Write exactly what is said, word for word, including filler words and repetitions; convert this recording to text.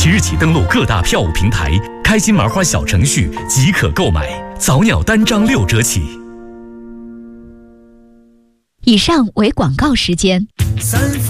即日起登录各大票务平台，开心麻花小程序即可购买，早鸟单张六折起。 以上为广告时间。